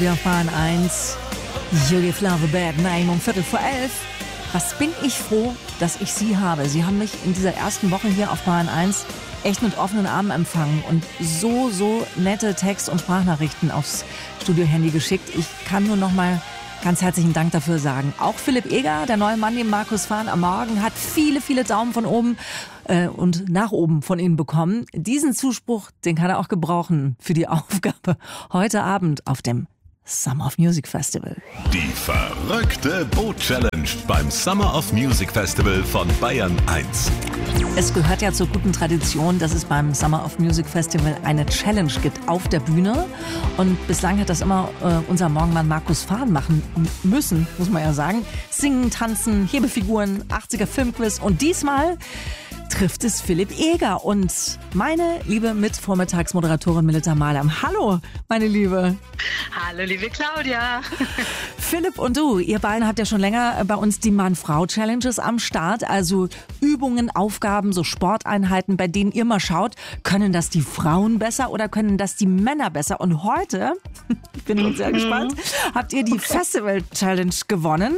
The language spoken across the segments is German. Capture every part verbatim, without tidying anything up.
Wir fahren eins. You give love a bad name um Viertel vor elf. Was bin ich froh, dass ich Sie habe. Sie haben mich in dieser ersten Woche hier auf Bayern eins echt mit offenen Armen empfangen und so, so nette Text- und Sprachnachrichten aufs Studio-Handy geschickt. Ich kann nur noch mal ganz herzlichen Dank dafür sagen. Auch Philipp Eger, der neue Mann, den Markus Fahn am Morgen, hat viele, viele Daumen von oben äh, und nach oben von Ihnen bekommen. Diesen Zuspruch, den kann er auch gebrauchen für die Aufgabe heute Abend auf dem Summer of Music Festival. Die verrückte Boot-Challenge beim Summer of Music Festival von Bayern eins. Es gehört ja zur guten Tradition, dass es beim Summer of Music Festival eine Challenge gibt auf der Bühne. Und bislang hat das immer äh, unser Morgenmann Markus Fahn machen müssen, muss man ja sagen. Singen, tanzen, Hebefiguren, achtziger Filmquiz. Und diesmal trifft es Philipp Eger und meine liebe Mitvormittagsmoderatorin Melita Malam. Hallo, meine Liebe. Hallo, liebe Claudia. Philipp und du, ihr beiden habt ja schon länger bei uns die Mann-Frau-Challenges am Start. Also Übungen, Aufgaben, so Sporteinheiten, bei denen ihr mal schaut, können das die Frauen besser oder können das die Männer besser? Und heute, ich bin nun sehr gespannt, habt ihr die Festival-Challenge gewonnen.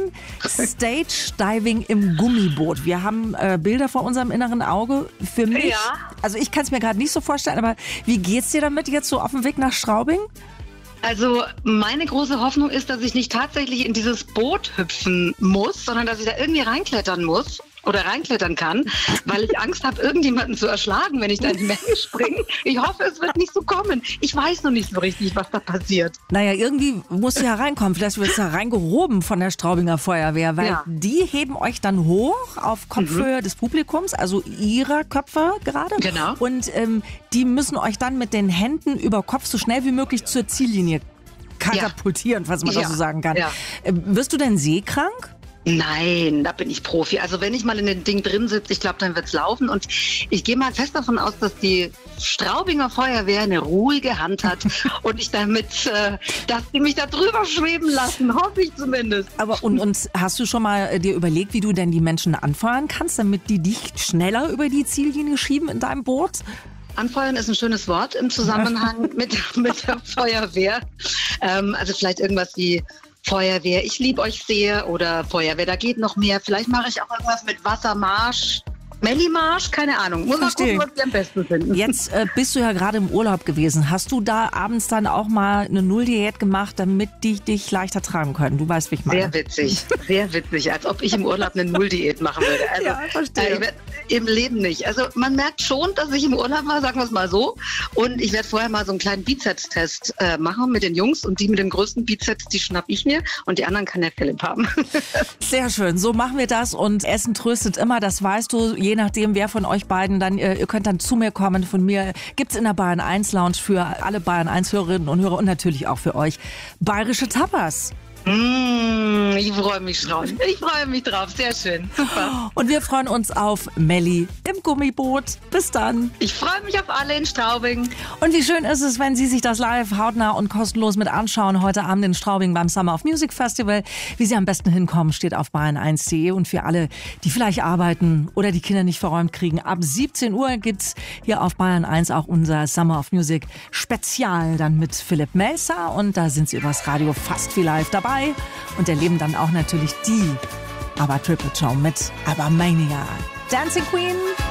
Stage Diving im Gummiboot. Wir haben äh, Bilder vor unserem inneren Auge. Für mich, Ja. also ich kann es mir gerade nicht so vorstellen, aber wie geht's dir damit jetzt so auf dem Weg nach Straubing? Also meine große Hoffnung ist, dass ich nicht tatsächlich in dieses Boot hüpfen muss, sondern dass ich da irgendwie reinklettern muss oder reinklettern kann, weil ich Angst habe, irgendjemanden zu erschlagen, wenn ich da in die Menge springe. Ich hoffe, es wird nicht so kommen. Ich weiß noch nicht so richtig, was da passiert. Naja, irgendwie musst du ja reinkommen. Vielleicht wirst du ja reingehoben von der Straubinger Feuerwehr, weil Ja. die heben euch dann hoch auf Kopfhöhe des Publikums, also ihrer Köpfe gerade. Genau. Und ähm, die müssen euch dann mit den Händen über Kopf so schnell wie möglich zur Ziellinie katapultieren, was man Ja. das so sagen kann. Ja. Ähm, wirst du denn seekrank? Nein, da bin ich Profi. Also wenn ich mal in dem Ding drin sitze, ich glaube, dann wird's laufen. Und ich gehe mal fest davon aus, dass die Straubinger Feuerwehr eine ruhige Hand hat und ich damit, äh, dass die mich da drüber schweben lassen, hoffe ich zumindest. Aber und, und hast du schon mal äh, dir überlegt, wie du denn die Menschen anfeuern kannst, damit die dich schneller über die Ziellinie schieben in deinem Boot? Anfeuern ist ein schönes Wort im Zusammenhang mit, mit der Feuerwehr. Ähm, also vielleicht irgendwas wie Feuerwehr, ich liebe euch sehr oder Feuerwehr, da geht noch mehr. Vielleicht mache ich auch irgendwas mit Wassermarsch, Mellimarsch, keine Ahnung. Muss mal Verstehe. gucken, was wir am besten finden. Jetzt äh, bist du ja gerade im Urlaub gewesen. Hast du da abends dann auch mal eine Nulldiät gemacht, damit die dich leichter tragen können? Du weißt, wie ich meine. Sehr witzig, sehr witzig, als ob ich im Urlaub eine Nulldiät machen würde. Also, Ja, verstehe. Äh, ich werd, im Leben nicht. Also man merkt schon, dass ich im Urlaub war, sagen wir es mal so. Und ich werde vorher mal so einen kleinen Bizeps-Test äh, machen mit den Jungs. Und die mit dem größten Bizeps, die schnapp ich mir. Und die anderen kann der Philipp haben. Sehr schön, so machen wir das und Essen tröstet immer, das weißt du, je nachdem wer von euch beiden dann, äh, ihr könnt dann zu mir kommen, von mir gibt's in der Bayern eins Lounge für alle Bayern eins Hörerinnen und Hörer und natürlich auch für euch bayerische Tapas. Mm, ich freue mich drauf. Ich freue mich drauf, sehr schön, super. Und wir freuen uns auf Melli im Gummiboot. Bis dann. Ich freue mich auf alle in Straubing. Und wie schön ist es, wenn Sie sich das live, hautnah und kostenlos mit anschauen, heute Abend in Straubing beim Summer of Music Festival. Wie Sie am besten hinkommen, steht auf bayern eins punkt de. Und für alle, die vielleicht arbeiten oder die Kinder nicht verräumt kriegen, ab siebzehn Uhr gibt's hier auf Bayern eins auch unser Summer of Music Spezial, dann mit Philipp Melzer. Und da sind Sie übers Radio fast wie live dabei und erleben dann auch natürlich die Aber Triple Show mit Aber Mania. Dancing Queen